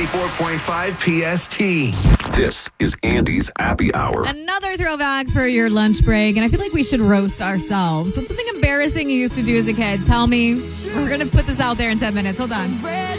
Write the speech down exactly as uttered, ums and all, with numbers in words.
ninety-four point five P S T. This is Andy's Happy Hour. Another throwback for your lunch break, and I feel like we should roast ourselves. What's something embarrassing you used to do as a kid? Tell me. We're going to put this out there in ten minutes. Hold on.